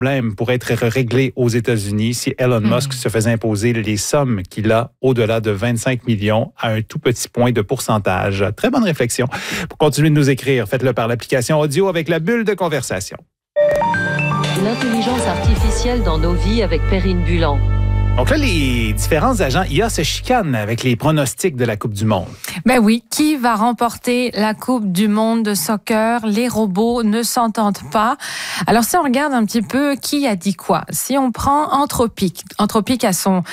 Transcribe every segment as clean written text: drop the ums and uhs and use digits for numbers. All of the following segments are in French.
problème pourrait être réglé aux États-Unis si Elon Musk se faisait imposer les sommes qu'il a au-delà de 25 millions à un tout petit point de pourcentage. Très bonne réflexion. Pour continuer de nous écrire, faites-le par l'application audio avec la bulle de conversation. L'intelligence artificielle dans nos vies avec Perrine Bulan. Donc là, les différents agents IA se chicanent avec les pronostics de la Coupe du monde. Ben oui, qui va remporter la Coupe du monde de soccer? Les robots ne s'entendent pas. Alors si on regarde un petit peu qui a dit quoi, si on prend Anthropic a son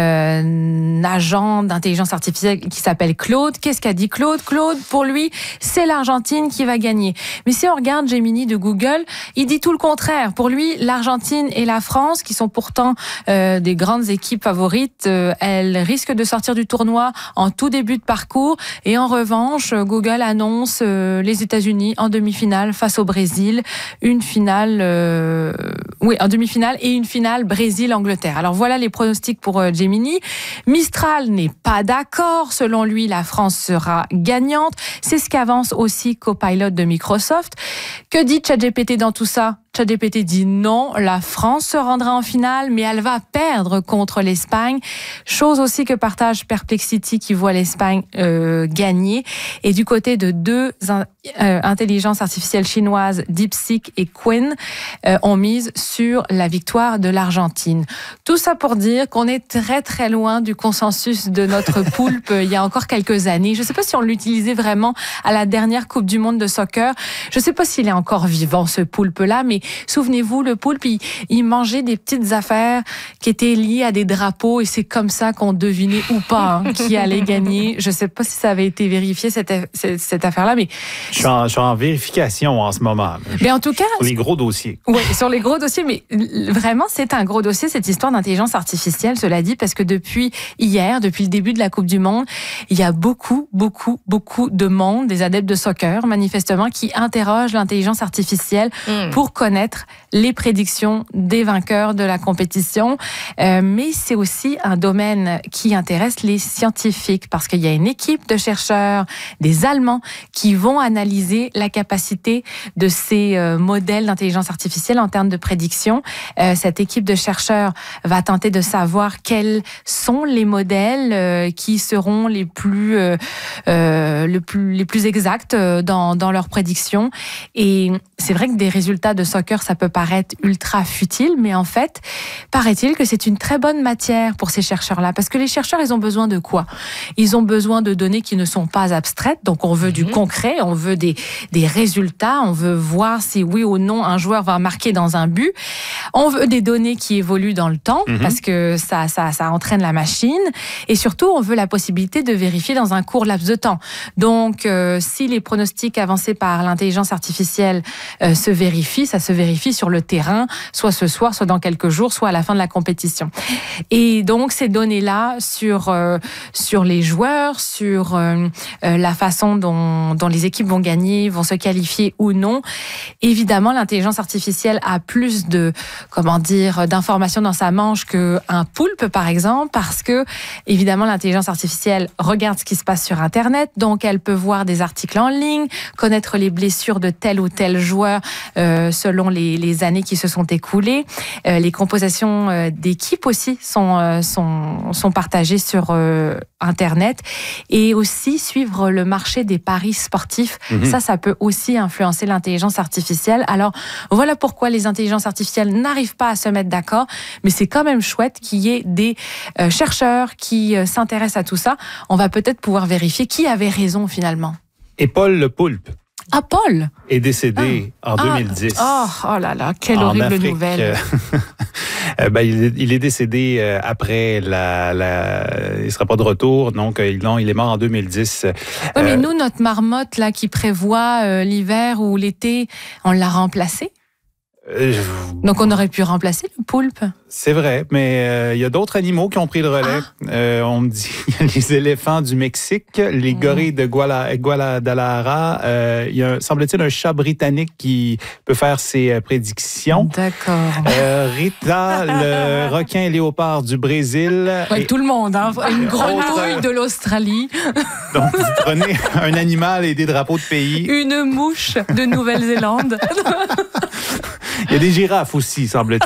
agent d'intelligence artificielle qui s'appelle Claude. Qu'est-ce qu'a dit Claude? Claude, pour lui, c'est l'Argentine qui va gagner. Mais si on regarde Gemini de Google, il dit tout le contraire. Pour lui, l'Argentine et la France, qui sont pourtant des grandes équipes favorites, elles risquent de sortir du tournoi en tout début de parcours. Et en revanche, Google annonce les États-Unis en demi-finale face au Brésil, une finale, en demi-finale et une finale Brésil-Angleterre. Alors voilà les pronostics pour Gemini. Mistral n'est pas d'accord. Selon lui, la France sera gagnante. C'est ce qu'avance aussi Copilot de Microsoft. Que dit ChatGPT dans tout ça? ChatGPT dit non, la France se rendra en finale, mais elle va perdre contre l'Espagne. Chose aussi que partage Perplexity qui voit l'Espagne gagner. Et du côté de deux intelligences artificielles chinoises, DeepSeek et Qwen, on mise sur la victoire de l'Argentine. Tout ça pour dire qu'on est très très loin du consensus de notre poulpe il y a encore quelques années. Je ne sais pas si on l'utilisait vraiment à la dernière Coupe du monde de soccer. Je ne sais pas s'il est encore vivant ce poulpe-là, mais souvenez-vous, le poulpe, il mangeait des petites affaires qui étaient liées à des drapeaux et c'est comme ça qu'on devinait ou pas qui allait gagner. Je ne sais pas si ça avait été vérifié, cette affaire-là, mais... Je suis en vérification en ce moment. Mais en tout cas... Sur les gros dossiers. Oui, sur les gros dossiers, mais vraiment, c'est un gros dossier, cette histoire d'intelligence artificielle, cela dit, parce que depuis hier, depuis le début de la Coupe du monde, il y a beaucoup de monde, des adeptes de soccer, manifestement, qui interrogent l'intelligence artificielle pour connaître les prédictions des vainqueurs de la compétition. Mais c'est aussi un domaine qui intéresse les scientifiques parce qu'il y a une équipe de chercheurs, des Allemands, qui vont analyser la capacité de ces modèles d'intelligence artificielle en termes de prédiction. Cette équipe de chercheurs va tenter de savoir quels sont les modèles qui seront les plus exacts dans leurs prédictions. Et c'est vrai que des résultats de soccer, ça peut paraître ultra futile, mais en fait, paraît-il que c'est une très bonne matière pour ces chercheurs-là. Parce que les chercheurs, ils ont besoin de quoi? Ils ont besoin de données qui ne sont pas abstraites, donc on veut du concret, on veut des résultats, on veut voir si oui ou non un joueur va marquer dans un but. On veut des données qui évoluent dans le temps, parce que ça entraîne la machine. Et surtout, on veut la possibilité de vérifier dans un court laps de temps. Donc, si les pronostics avancés par l'intelligence artificielle se vérifient, ça se vérifie sur le terrain, soit ce soir, soit dans quelques jours, soit à la fin de la compétition. Et donc, ces données-là sur les joueurs, sur la façon dont les équipes vont gagner, vont se qualifier ou non, évidemment, l'intelligence artificielle a plus d'informations dans sa manche qu'un poulpe, par exemple, parce que, évidemment, l'intelligence artificielle regarde ce qui se passe sur Internet, donc elle peut voir des articles en ligne, connaître les blessures de tel ou tel joueur selon les années qui se sont écoulées. Les compositions d'équipes aussi sont partagées sur Internet. Et aussi suivre le marché des paris sportifs. Ça peut aussi influencer l'intelligence artificielle. Alors, voilà pourquoi les intelligences artificielles n'arrivent pas à se mettre d'accord. Mais c'est quand même chouette qu'il y ait des chercheurs qui s'intéressent à tout ça. On va peut-être pouvoir vérifier qui avait raison finalement. Et Paul le poulpe. Ah, Paul est décédé en 2010. Oh là là, quelle horrible nouvelle. Il est décédé après il ne sera pas de retour, donc non, il est mort en 2010. Oui, mais nous, notre marmotte là qui prévoit l'hiver ou l'été, on l'a remplacé. Donc on aurait pu remplacer le poulpe. C'est vrai, mais il y a d'autres animaux qui ont pris le relais. On me dit les éléphants du Mexique, les gorilles de Guadalajara. Il y a, semble-t-il, un chat britannique qui peut faire ses prédictions. D'accord. Rita, le requin léopard du Brésil. Ouais, tout le monde, hein. Une grenouille de l'Australie. Donc vous prenez un animal et des drapeaux de pays. Une mouche de Nouvelle-Zélande. Il y a des girafes aussi, semble-t-il.